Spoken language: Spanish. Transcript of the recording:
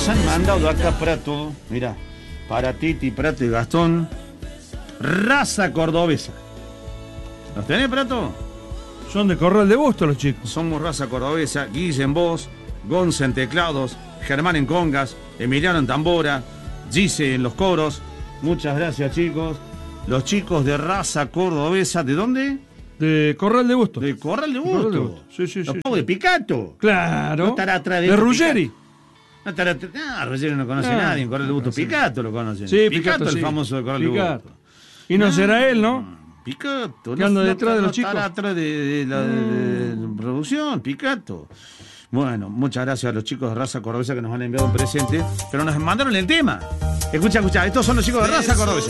Nos han mandado acá, Prato, mira, para Titi, Prato y Gastón, raza cordobesa. ¿Los tenés, Prato? Son de Corral de Busto los chicos. Somos raza cordobesa, Guille en voz, Gonza en teclados, Germán en congas, Emiliano en tambora, Gise en los coros. Muchas gracias, chicos. Los chicos de raza cordobesa, ¿de dónde? De Corral de Busto. De Corral de Busto. Corral de Busto. Sí, sí, sí. Los de Picato. Claro. No estará atrás de Ruggeri. No estará atrás. No, Ruggeri no conoce a nadie. En Corral de Busto. Picato lo conocen. Sí, Picato, el sí. famoso de Corral de Busto. Y no será él, ¿no? Picato. Que anda detrás de los chicos. Estará atrás de la producción, Picato. Bueno, muchas gracias a los chicos de raza cordobesa que nos han enviado un presente, pero nos mandaron el tema. Escucha, estos son los chicos de raza cordobesa.